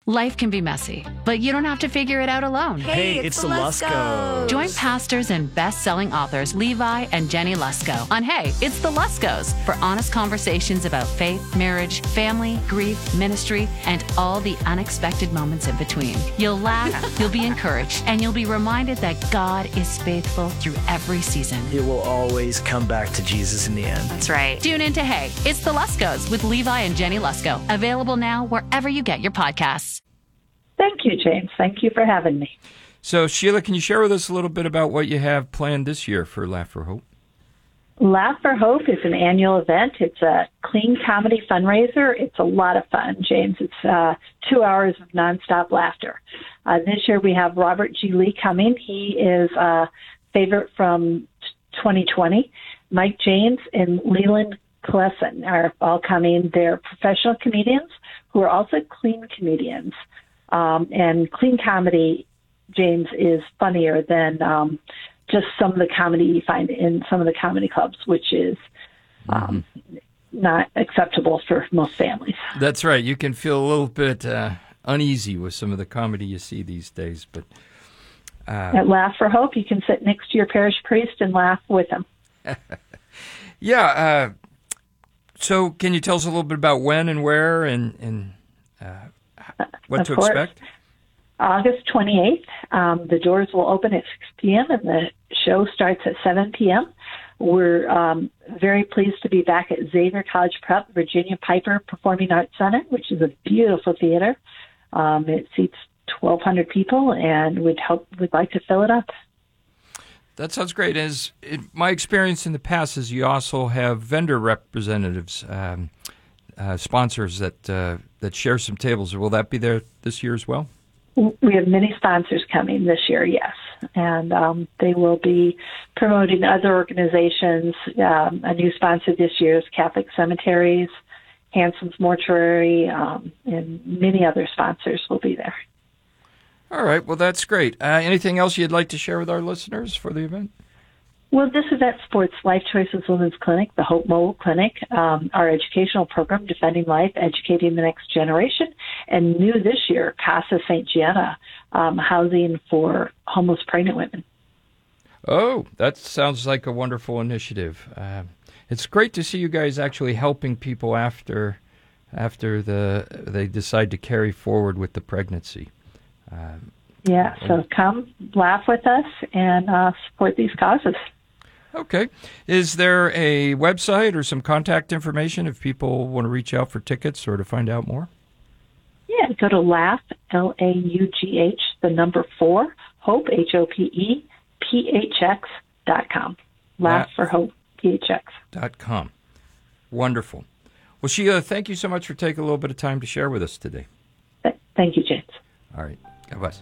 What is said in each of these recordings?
Life can be messy, but you don't have to figure it out alone. Hey, it's the Luskos. Join pastors and best-selling authors Levi and Jenny Lusko on Hey, It's the Luskos for honest conversations about faith, marriage, family, grief, ministry, and all the unexpected moments in between. You'll laugh, you'll be encouraged, and you'll be reminded that God is faithful through every season. It will always come back to Jesus in the end. That's right. Tune in to Hey, It's the Luskos with Levi and Jenny Lusko. Available now wherever you get your podcasts. Thank you, James. Thank you for having me. So, Sheila, can you share with us a little bit about what you have planned this year for Laugh for Hope? Laugh for Hope is an annual event. It's a clean comedy fundraiser. It's a lot of fun, James. It's 2 hours of nonstop laughter. This year we have Robert G. Lee coming. He is a favorite from 2020. Mike James and Leland Klesson are all coming. They're professional comedians who are also clean comedians. And clean comedy, James, is funnier than just some of the comedy you find in some of the comedy clubs, which is not acceptable for most families. That's right. You can feel a little bit uneasy with some of the comedy you see these days. But at Laugh for Hope, you can sit next to your parish priest and laugh with him. Yeah. So can you tell us a little bit about when and where and what to expect? August 28th. The doors will open at 6 p.m. and the show starts at 7 p.m. We're very pleased to be back at Xavier College Prep, Virginia Piper Performing Arts Center, which is a beautiful theater. It seats 1,200 people, and we'd like to fill it up. That sounds great. My experience in the past is you also have vendor representatives, sponsors that share some tables. Will that be there this year as well? We have many sponsors coming this year, yes. And they will be promoting other organizations. A new sponsor this year is Catholic Cemeteries, Hanson's Mortuary, and many other sponsors will be there. All right. Well, that's great. Anything else you'd like to share with our listeners for the event? Well, this event supports Life Choices Women's Clinic, the Hope Mobile Clinic, our educational program, Defending Life, Educating the Next Generation, and new this year, Casa St. Gianna, housing for homeless pregnant women. Oh, that sounds like a wonderful initiative. It's great to see you guys actually helping people after they decide to carry forward with the pregnancy. So come laugh with us and support these causes. Okay. Is there a website or some contact information if people want to reach out for tickets or to find out more? Yeah, go to Laugh, Laugh, the number 4, Hope, HOPE, PHX.com. Laugh for Hope, PHX.com. Wonderful. Well, Sheila, thank you so much for taking a little bit of time to share with us today. Thank you, James. All right. God bless.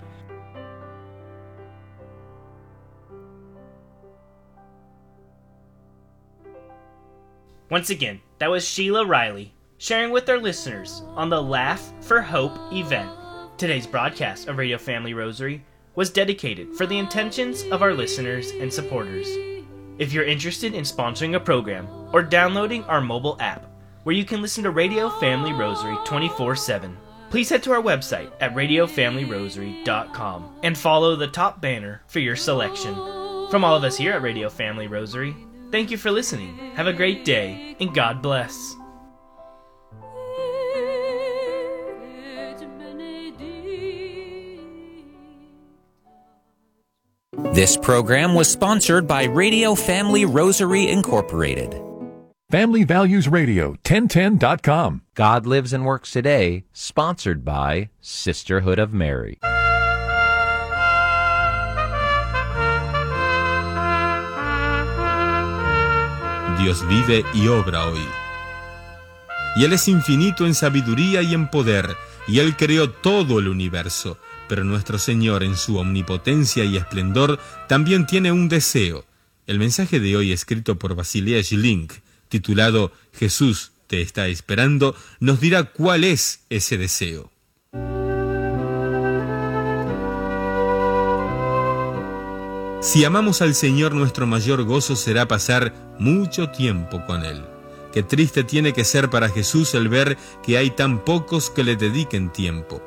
Once again, that was Sheila Riley sharing with our listeners on the Laugh for Hope event. Today's broadcast of Radio Family Rosary was dedicated for the intentions of our listeners and supporters. If you're interested in sponsoring a program or downloading our mobile app where you can listen to Radio Family Rosary 24/7, please head to our website at radiofamilyrosary.com and follow the top banner for your selection. From all of us here at Radio Family Rosary, thank you for listening. Have a great day, and God bless. This program was sponsored by Radio Family Rosary Incorporated. Family Values Radio, 1010.com. God Lives and Works Today, sponsored by Sisterhood of Mary. Dios vive y obra hoy. Y Él es infinito en sabiduría y en poder, y Él creó todo el universo. Pero nuestro Señor, en su omnipotencia y esplendor, también tiene un deseo. El mensaje de hoy, escrito por Basilea Jilink, titulado Jesús te está esperando, nos dirá cuál es ese deseo. Si amamos al Señor, nuestro mayor gozo será pasar mucho tiempo con Él. Qué triste tiene que ser para Jesús el ver que hay tan pocos que le dediquen tiempo.